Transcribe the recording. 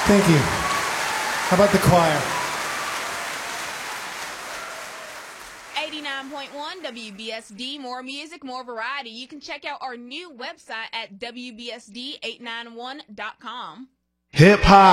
Thank you. How about the choir? 89.1 WBSD, more music, more variety. You can check out our new website at WBSD891.com. Hip hop.